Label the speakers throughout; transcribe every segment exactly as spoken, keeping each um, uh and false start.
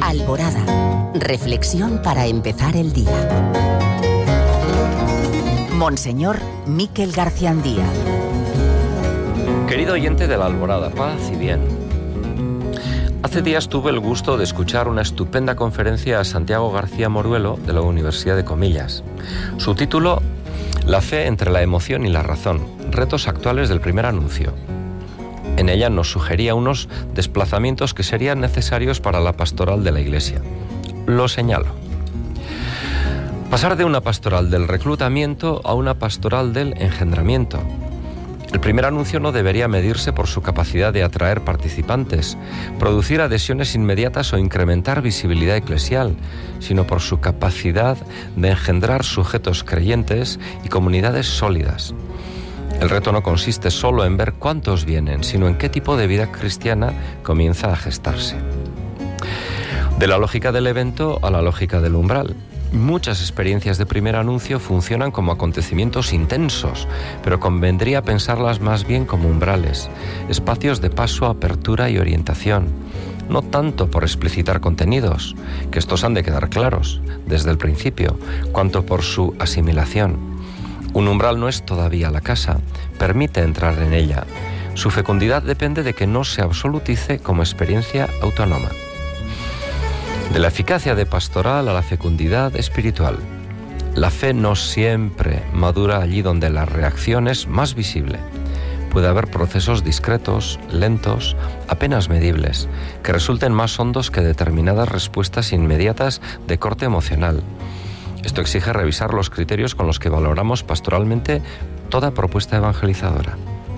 Speaker 1: Alborada. Reflexión para empezar el día. Monseñor Miquel Garciandía.
Speaker 2: Querido oyente de la Alborada, paz y bien. Hace días tuve el gusto de escuchar una estupenda conferencia a Santiago García Moruelo de la Universidad de Comillas. Su título, La fe entre la emoción y la razón, retos actuales del primer anuncio. En ella nos sugería unos desplazamientos que serían necesarios para la pastoral de la Iglesia. Lo señalo. Pasar de una pastoral del reclutamiento a una pastoral del engendramiento. El primer anuncio no debería medirse por su capacidad de atraer participantes, producir adhesiones inmediatas o incrementar visibilidad eclesial, sino por su capacidad de engendrar sujetos creyentes y comunidades sólidas. El reto no consiste solo en ver cuántos vienen, sino en qué tipo de vida cristiana comienza a gestarse. De la lógica del evento a la lógica del umbral. Muchas experiencias de primer anuncio funcionan como acontecimientos intensos, pero convendría pensarlas más bien como umbrales, espacios de paso, apertura y orientación. No tanto por explicitar contenidos, que estos han de quedar claros desde el principio, cuanto por su asimilación. Un umbral no es todavía la casa, permite entrar en ella. Su fecundidad depende de que no se absolutice como experiencia autónoma. De la eficacia de pastoral a la fecundidad espiritual. La fe no siempre madura allí donde la reacción es más visible. Puede haber procesos discretos, lentos, apenas medibles, que resulten más hondos que determinadas respuestas inmediatas de corte emocional. Esto exige revisar los criterios con los que valoramos pastoralmente toda propuesta evangelizadora.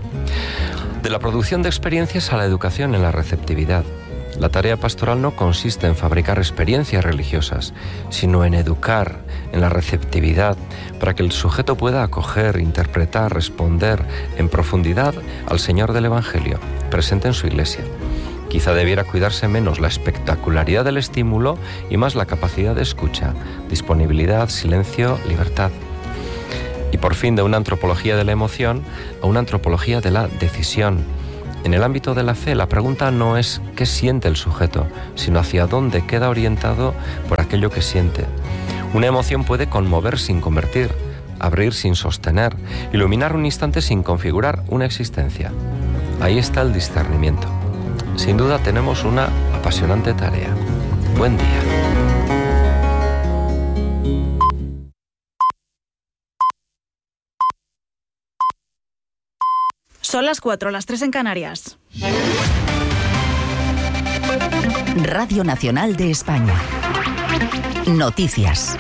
Speaker 2: De la producción de experiencias a la educación en la receptividad. La tarea pastoral no consiste en fabricar experiencias religiosas, sino en educar en la receptividad para que el sujeto pueda acoger, interpretar, responder en profundidad al Señor del Evangelio, presente en su iglesia. Quizá debiera cuidarse menos la espectacularidad del estímulo y más la capacidad de escucha, disponibilidad, silencio, libertad. Y por fin, de una antropología de la emoción a una antropología de la decisión. En el ámbito de la fe, la pregunta no es qué siente el sujeto, sino hacia dónde queda orientado por aquello que siente. Una emoción puede conmover sin convertir, abrir sin sostener, iluminar un instante sin configurar una existencia. Ahí está el discernimiento. Sin duda tenemos una apasionante tarea. Buen día.
Speaker 3: Son las cuatro, las tres en Canarias.
Speaker 1: Radio Nacional de España. Noticias.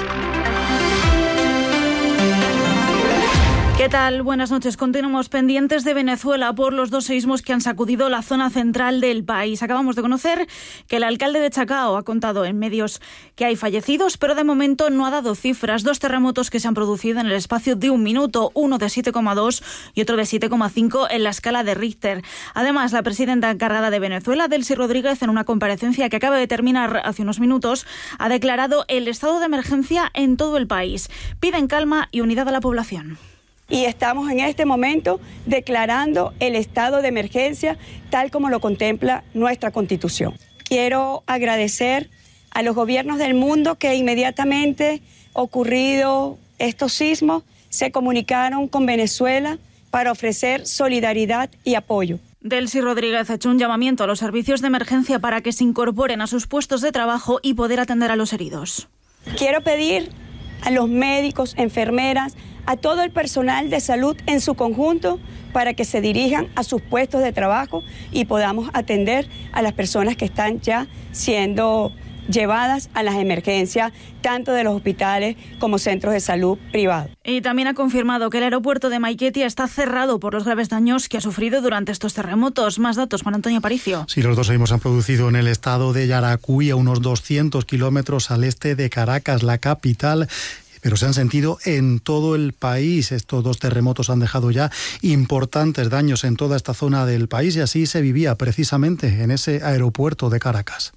Speaker 3: ¿Qué tal? Buenas noches. Continuamos pendientes de Venezuela por los dos seísmos que han sacudido la zona central del país. Acabamos de conocer que el alcalde de Chacao ha contado en medios que hay fallecidos, pero de momento no ha dado cifras. Dos terremotos que se han producido en el espacio de un minuto, uno de siete coma dos y otro de siete coma cinco en la escala de Richter. Además, la presidenta encargada de Venezuela, Delcy Rodríguez, en una comparecencia que acaba de terminar hace unos minutos, ha declarado el estado de emergencia en todo el país. Piden calma y unidad a la población.
Speaker 4: Y estamos en este momento declarando el estado de emergencia tal como lo contempla nuestra Constitución. Quiero agradecer a los gobiernos del mundo que inmediatamente ocurrido estos sismos se comunicaron con Venezuela para ofrecer solidaridad y apoyo.
Speaker 3: Delcy Rodríguez ha hecho un llamamiento a los servicios de emergencia para que se incorporen a sus puestos de trabajo y poder atender a los heridos.
Speaker 4: Quiero pedir a los médicos, enfermeras, a todo el personal de salud en su conjunto para que se dirijan a sus puestos de trabajo y podamos atender a las personas que están ya siendo llevadas a las emergencias, tanto de los hospitales como centros de salud privados.
Speaker 3: Y también ha confirmado que el aeropuerto de Maiquetía está cerrado por los graves daños que ha sufrido durante estos terremotos. Más datos, Juan Antonio Aparicio.
Speaker 5: Sí, los dos seísmos se han producido en el estado de Yaracuy, a unos doscientos kilómetros al este de Caracas, la capital, pero se han sentido en todo el país. Estos dos terremotos han dejado ya importantes daños en toda esta zona del país y así se vivía precisamente en ese aeropuerto de Caracas.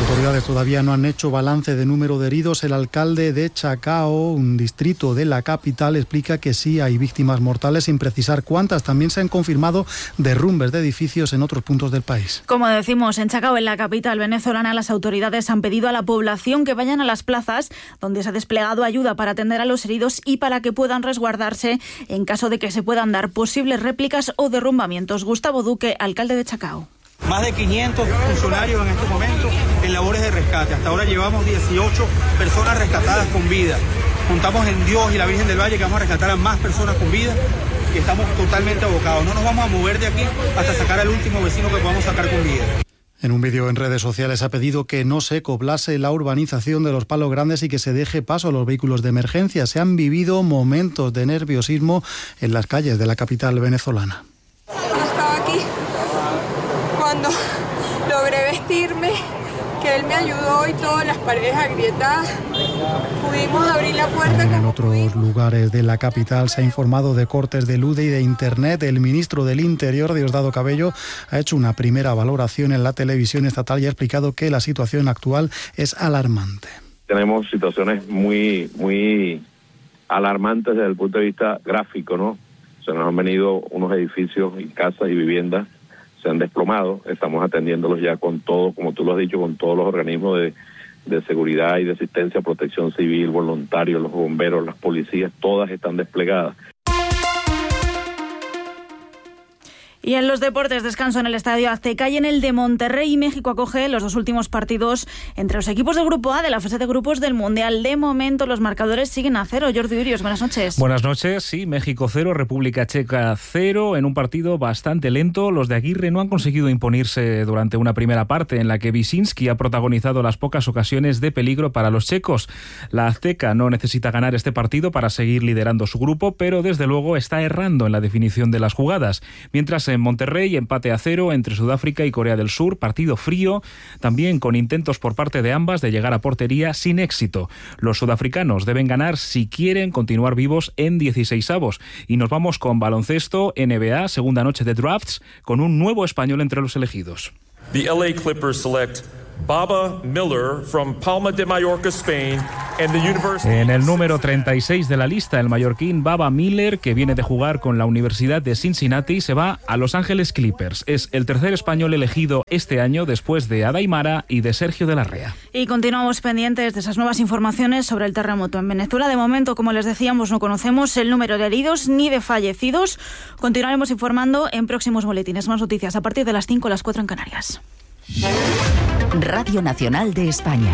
Speaker 5: autoridades todavía no han hecho balance de número de heridos. El alcalde de Chacao, un distrito de la capital, explica que sí hay víctimas mortales, sin precisar cuántas. También se han confirmado derrumbes de edificios en otros puntos del país.
Speaker 3: Como decimos, en Chacao, en la capital venezolana, las autoridades han pedido a la población que vayan a las plazas donde se ha desplegado ayuda para atender a los heridos y para que puedan resguardarse en caso de que se puedan dar posibles réplicas o derrumbamientos. Gustavo Duque, alcalde de Chacao.
Speaker 6: Más de quinientos funcionarios en este momento en labores de rescate. Hasta ahora llevamos dieciocho personas rescatadas con vida. Contamos en Dios y la Virgen del Valle que vamos a rescatar a más personas con vida y estamos totalmente abocados. No nos vamos a mover de aquí hasta sacar al último vecino que podamos sacar con vida.
Speaker 5: En un vídeo en redes sociales ha pedido que no se coblase la urbanización de los Palos Grandes y que se deje paso a los vehículos de emergencia. Se han vivido momentos de nerviosismo en las calles de la capital venezolana.
Speaker 7: Estaba aquí cuando logré vestirme, que él me ayudó y todas las paredes agrietadas. Pudimos abrir la puerta.
Speaker 5: En otros lugares de la capital se ha informado de cortes de luz y de internet. El ministro del Interior, Diosdado Cabello, ha hecho una primera valoración en la televisión estatal y ha explicado que la situación actual es alarmante.
Speaker 8: Tenemos situaciones muy, muy alarmantes desde el punto de vista gráfico, ¿no? Se nos han venido unos edificios y casas y viviendas, se han desplomado, estamos atendiéndolos ya con todo, como tú lo has dicho, con todos los organismos de, de seguridad y de asistencia, protección civil, voluntarios, los bomberos, las policías, todas están desplegadas.
Speaker 3: Y en los deportes, descanso en el Estadio Azteca y en el de Monterrey. México acoge los dos últimos partidos entre los equipos del Grupo A de la fase de grupos del Mundial. De momento los marcadores siguen a cero. Jordi Urios, buenas noches.
Speaker 9: Buenas noches, sí, México cero, República Checa cero, en un partido bastante lento. Los de Aguirre no han conseguido imponerse durante una primera parte en la que Wyszynski ha protagonizado las pocas ocasiones de peligro para los checos. La Azteca no necesita ganar este partido para seguir liderando su grupo, pero desde luego está errando en la definición de las jugadas. Mientras en Monterrey, empate a cero entre Sudáfrica y Corea del Sur, partido frío, también con intentos por parte de ambas de llegar a portería sin éxito. Los sudafricanos deben ganar si quieren continuar vivos en dieciseisavos. Y nos vamos con baloncesto, N B A, segunda noche de drafts, con un nuevo español entre los elegidos.
Speaker 10: The L A Clippers select Baba Miller from Palma de Mallorca, Spain, and the University.
Speaker 9: En el número treinta y seis de la lista, el mallorquín Baba Miller, que viene de jugar con la Universidad de Cincinnati, se va a Los Ángeles Clippers. Es el tercer español elegido este año después de Adaimara y de Sergio de la Rea.
Speaker 3: Y continuamos pendientes de esas nuevas informaciones sobre el terremoto en Venezuela. De momento, como les decíamos, no conocemos el número de heridos ni de fallecidos. Continuaremos informando en próximos boletines. Más noticias a partir de las cinco, las cuatro en Canarias.
Speaker 1: Radio Nacional de España.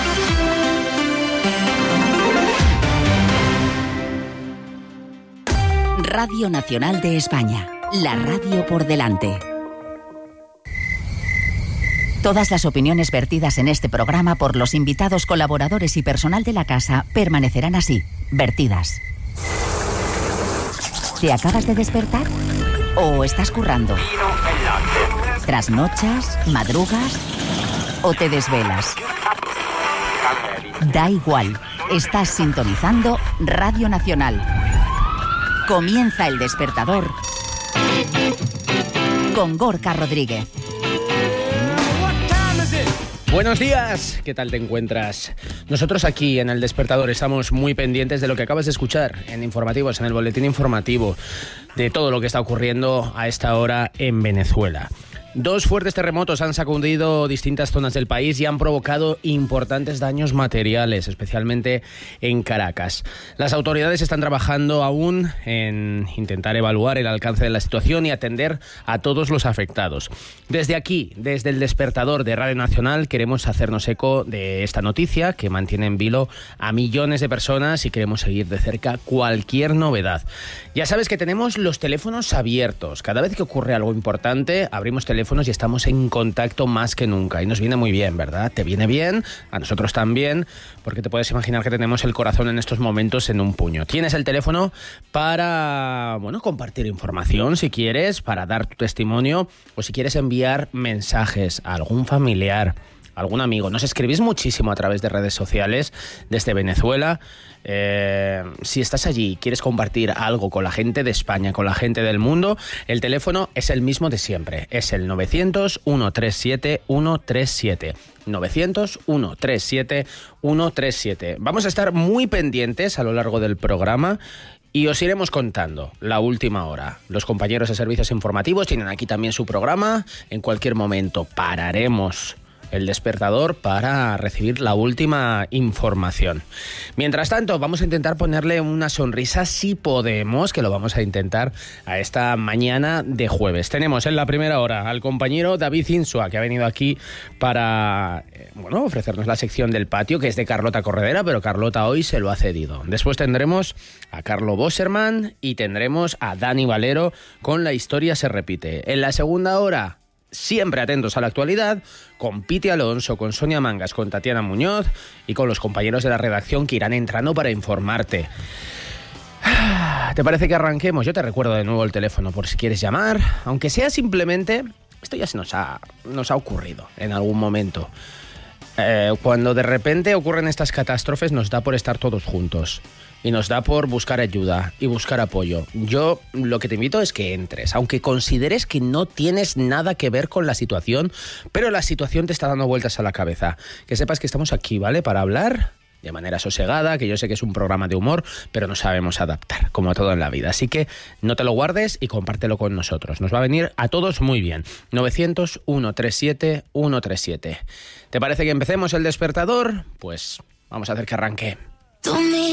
Speaker 1: Radio Nacional de España. La radio por delante. Todas las opiniones vertidas en este programa por los invitados, colaboradores y personal de la casa permanecerán así, vertidas. ¿Te acabas de despertar? ¿O estás currando? ¿Trasnochas? ¿Madrugas? ¿O te desvelas? Da igual, estás sintonizando Radio Nacional. Comienza El Despertador con Gorka Rodríguez.
Speaker 11: Buenos días, ¿qué tal te encuentras? Nosotros aquí en El Despertador estamos muy pendientes de lo que acabas de escuchar en informativos, en el boletín informativo, de todo lo que está ocurriendo a esta hora en Venezuela. Dos fuertes terremotos han sacudido distintas zonas del país y han provocado importantes daños materiales, especialmente en Caracas. Las autoridades están trabajando aún en intentar evaluar el alcance de la situación y atender a todos los afectados. Desde aquí, desde el Despertador de Radio Nacional, queremos hacernos eco de esta noticia que mantiene en vilo a millones de personas y queremos seguir de cerca cualquier novedad. Ya sabes que tenemos los teléfonos abiertos. Cada vez que ocurre algo importante, abrimos teléfonos y estamos en contacto más que nunca. Y nos viene muy bien, ¿verdad? Te viene bien, a nosotros también, porque te puedes imaginar que tenemos el corazón en estos momentos en un puño. Tienes el teléfono para, bueno, compartir información si quieres, para dar tu testimonio o si quieres enviar mensajes a algún familiar, algún amigo. Nos escribís muchísimo a través de redes sociales desde Venezuela. Eh, si estás allí y quieres compartir algo con la gente de España, con la gente del mundo, el teléfono es el mismo de siempre. Es el novecientos, ciento treinta y siete, ciento treinta y siete. novecientos, ciento treinta y siete, ciento treinta y siete. Vamos a estar muy pendientes a lo largo del programa y os iremos contando la última hora. Los compañeros de servicios informativos tienen aquí también su programa. En cualquier momento pararemos el despertador para recibir la última información. Mientras tanto, vamos a intentar ponerle una sonrisa, si podemos, que lo vamos a intentar a esta mañana de jueves. Tenemos en la primera hora al compañero David Insua, que ha venido aquí para eh, bueno, ofrecernos la sección del patio, que es de Carlota Corredera, pero Carlota hoy se lo ha cedido. Después tendremos a Carlo Bosserman y tendremos a Dani Valero con La historia se repite. En la segunda hora, siempre atentos a la actualidad, con Piti Alonso, con Sonia Mangas, con Tatiana Muñoz y con los compañeros de la redacción que irán entrando para informarte. ¿Te parece que arranquemos? Yo te recuerdo de nuevo el teléfono por si quieres llamar, aunque sea simplemente... Esto ya se nos ha, nos ha ocurrido en algún momento. Eh, cuando de repente ocurren estas catástrofes nos da por estar todos juntos. Y nos da por buscar ayuda y buscar apoyo. Yo lo que te invito es que entres, aunque consideres que no tienes nada que ver con la situación, pero la situación te está dando vueltas a la cabeza. Que sepas que estamos aquí, ¿vale? Para hablar de manera sosegada, que yo sé que es un programa de humor, pero nos sabemos adaptar, como todo en la vida. Así que no te lo guardes y compártelo con nosotros. Nos va a venir a todos muy bien. novecientos, ciento treinta y siete, ciento treinta y siete. ¿Te parece que empecemos el despertador? Pues vamos a hacer que arranque.